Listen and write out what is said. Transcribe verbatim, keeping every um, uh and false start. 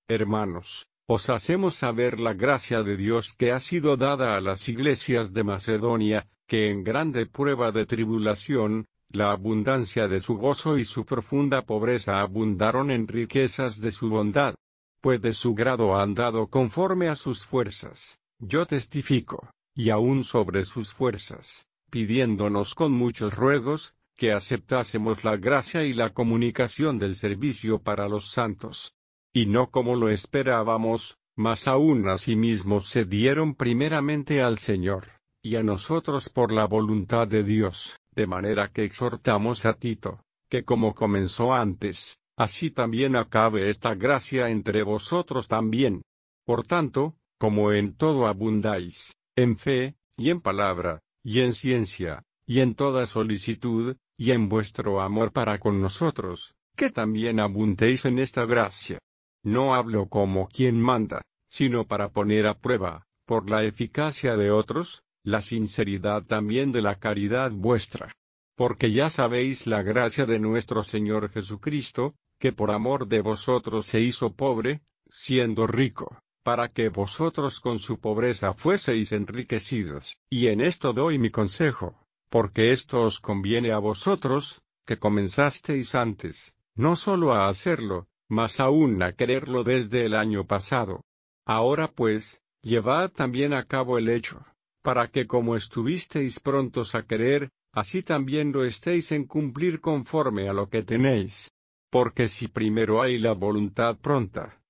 hermanos, os hacemos saber la gracia de Dios que ha sido dada a las iglesias de Macedonia, que en grande prueba de tribulación, la abundancia de su gozo y su profunda pobreza abundaron en riquezas de su bondad. Pues de su grado han dado conforme a sus fuerzas, yo testifico, y aún sobre sus fuerzas, pidiéndonos con muchos ruegos, que aceptásemos la gracia y la comunicación del servicio para los santos. Y no como lo esperábamos, mas aún asimismo se dieron primeramente al Señor, y a nosotros por la voluntad de Dios, de manera que exhortamos a Tito, que como comenzó antes, así también acabe esta gracia entre vosotros también. Por tanto, como en todo abundáis, en fe, y en palabra, y en ciencia, y en toda solicitud, y en vuestro amor para con nosotros, que también abundéis en esta gracia. No hablo como quien manda, sino para poner a prueba, por la eficacia de otros, la sinceridad también de la caridad vuestra. Porque ya sabéis la gracia de nuestro Señor Jesucristo, que por amor de vosotros se hizo pobre, siendo rico, para que vosotros con su pobreza fueseis enriquecidos. Y en esto doy mi consejo, porque esto os conviene a vosotros, que comenzasteis antes, no solo a hacerlo, mas aún a quererlo desde el año pasado. Ahora pues, llevad también a cabo el hecho, para que como estuvisteis prontos a querer, así también lo estéis en cumplir conforme a lo que tenéis. Porque si primero hay la voluntad pronta,